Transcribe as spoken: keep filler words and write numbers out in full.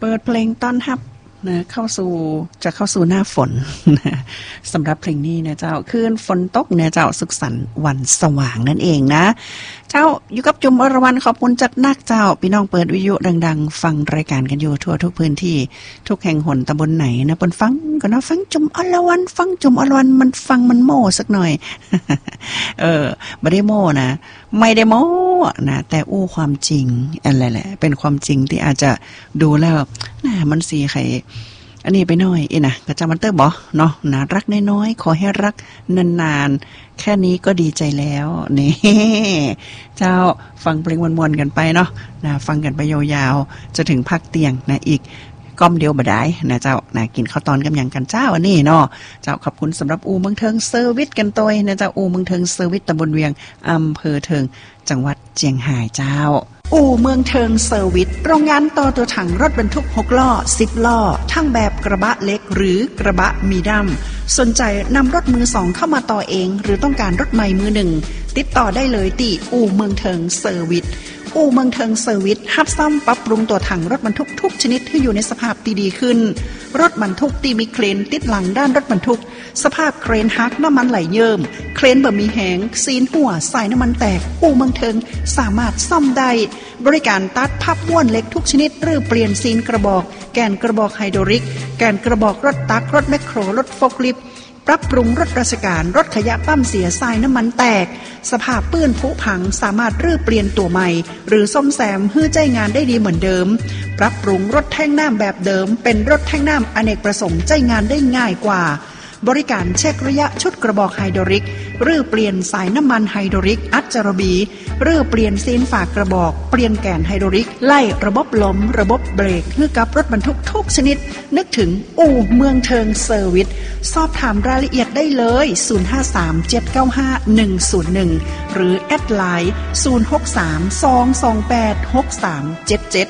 เปิดเพลงต้อนรับนะเข้าสู่จะเข้าสู่หน้าฝนนะสำหรับเพลงนี้นะเจ้าคืนฝนตกเนี่ยเจ้าสุขสันต์วันสว่างนั่นเองนะเจ้าอยู่กับจุมอรวรรณขอบคุณจัดนักเจ้าพี่น้องเปิดวิทยุดังๆฟังรายการกันอยู่ทั่วทุกพื้นที่ทุกแห่งหนตำบลไหนนะปนฟังก็นะฟังจุมอรวรรณฟังจุมอรวรรณมันฟังมันโม่สักหน่อย เออไม่ได้โม่นะไม่ได้โม่นะแต่อู้ความจริงอะไรแหละเป็นความจริงที่อาจจะดูแล้วน่ะมันสีไข่อันนี้ไปหน่อยเอ็นะก็จำมันเตอร์บอเนาะนะรักน้อยๆขอให้รักนานๆแค่นี้ก็ดีใจแล้วนี่เจ้าฟังเพลงมวนๆกันไปเนาะนะฟังกันไปยาวๆจะถึงภาคเตียงนะอีกก้อมเดียวบ่ได้นะเจ้านะกินข้าวตอนกันอย่างกันเจ้าอันนี้เนาะเจ้าขอบคุณสำหรับอูเมืองเทิงเซอร์วิสกันตัวนะเจ้าอูเมืองเทิงเซอร์วิสตำบลเวียงอำเภอเทิงจังหวัดเจียงไฮ้เจ้าอู่เมืองเทิงเซอร์วิสโรงงานต่อตัวถังรถบรรทุกหกล้อสิบล้อทั้งแบบกระบะเล็กหรือกระบะมีดัมสนใจนำรถมือสองเข้ามาต่อเองหรือต้องการรถใหม่มือหนึ่งติดต่อได้เลยที่อู่เมืองเทิงเซอร์วิสอู่เมืองเทิงเซอร์วิสรับซ่อมปรับปรุงตัวถังรถบรรทุกทุกชนิดให้อยู่ในสภาพที่ดีขึ้นรถบรรทุกที่มีเครนติดหลังด้านรถบรรทุกสภาพเครนฮักน้ำมันไหลเยิ่มเครนบ่มีแหงซีนหัวสายน้ำมันแตกอู่เมืองเทิงสามารถซ่อมได้บริการตัดพับม้วนเหล็กทุกชนิดหรือเปลี่ยนซีนกระบอกแกนกระบอกไฮดรอลิกแกนกระบอกรถตักรถแมคโครรถโฟล์คลิฟต์ปรับปรุงรถราชการรถขยะปั้มเสียทรายน้ำมันแตกสภาพปื้นผุพังสามารถรื้อเปลี่ยนตัวใหม่หรือซ่อมแซมให้ใจงานได้ดีเหมือนเดิมปรับปรุงรถแท่งน้ำแบบเดิมเป็นรถแท่งน้ำอเนกประสงค์ใจงานได้ง่ายกว่าบริการเช็คระยะชุดกระบอกไฮดรอลิกรื้อเปลี่ยนสายน้ำมันไฮดรอลิกอัดจารบีรื้อเปลี่ยนซีนฝากกระบอกเปลี่ยนแกนไฮดรอลิกไล่ระบบลมระบบเบรกให้กับรถบรรทุกทุกชนิดนึกถึงอู่เมืองเทิงเซอร์วิสสอบถามรายละเอียดได้เลยศูนย์ ห้า สาม เจ็ด เก้า ห้า หนึ่ง ศูนย์ หนึ่งหรือแอดไลน์ศูนย์ หก สาม สอง สอง แปด หก สาม เจ็ด เจ็ด